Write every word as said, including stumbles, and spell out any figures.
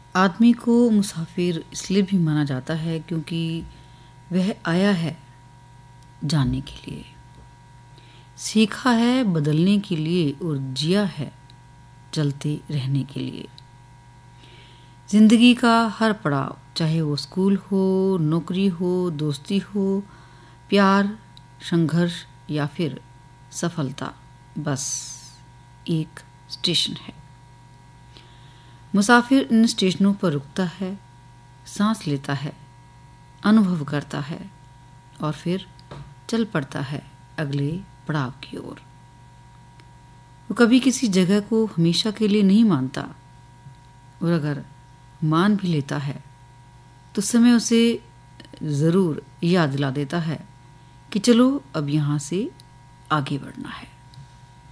आदमी को मुसाफिर इसलिए भी माना जाता है क्योंकि वह आया है जानने के लिए, सीखा है बदलने के लिए और जिया है चलते रहने के लिए। ज़िंदगी का हर पड़ाव, चाहे वो स्कूल हो, नौकरी हो, दोस्ती हो, प्यार, संघर्ष या फिर सफलता, बस एक स्टेशन है। मुसाफिर इन स्टेशनों पर रुकता है, सांस लेता है, अनुभव करता है और फिर चल पड़ता है अगले पड़ाव की ओर। वो कभी किसी जगह को हमेशा के लिए नहीं मानता, और अगर मान भी लेता है तो समय उसे ज़रूर याद दिला देता है कि चलो अब यहाँ से आगे बढ़ना है।